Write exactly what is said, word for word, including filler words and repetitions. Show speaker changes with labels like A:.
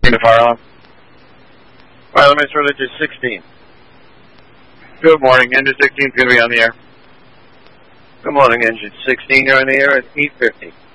A: Turn the fire on. All right, let me start engine sixteen. Good morning, engine sixteen is going to be on the air. Good morning, engine sixteen. You're on the air at eight fifty.